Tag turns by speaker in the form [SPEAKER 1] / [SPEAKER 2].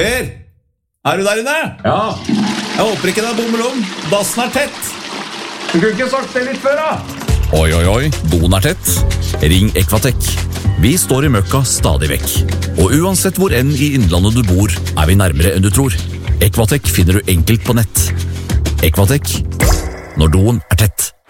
[SPEAKER 1] Per, er du der inne?
[SPEAKER 2] Ja,
[SPEAKER 1] Jeg håper ikke det er bommelom. Dassen er tett.
[SPEAKER 2] du kunne ikke sagt det litt før da.
[SPEAKER 3] Oi, doen er tett. Ring Equatec. Vi står i møkka stadig vekk. Og uansett hvor enn i innlandet du bor, er vi nærmere enn du tror. Equatec finner du enkelt på nett. Equatec, når doen er tett.